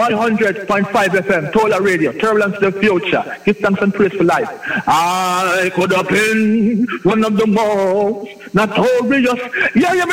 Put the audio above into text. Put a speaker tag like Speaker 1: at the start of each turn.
Speaker 1: 100.5 FM, Tola Radio, Turbulence to the Future. Give thanks and praise for life. I could have been one of the most notorious. Yeah,